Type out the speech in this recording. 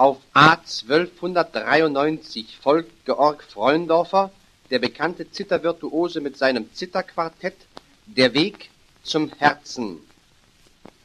Auf A1293 folgt Georg Freundorfer, der bekannte Zithervirtuose mit seinem Zitherquartett Der Weg zum Herzen.